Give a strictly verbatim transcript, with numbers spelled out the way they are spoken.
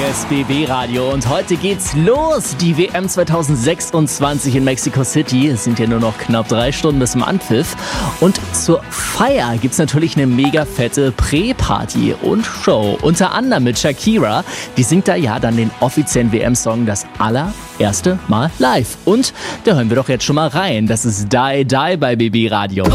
ist B B Radio und heute geht's los. Die W M zwanzig sechsundzwanzig in Mexico City. Es sind ja nur noch knapp drei Stunden bis zum Anpfiff. Und zur Feier gibt's natürlich eine mega fette Prä-Party und Show. Unter anderem mit Shakira. Die singt da ja dann den offiziellen W M-Song das allererste Mal live. Und da hören wir doch jetzt schon mal rein. Das ist Die Die bei B B Radio.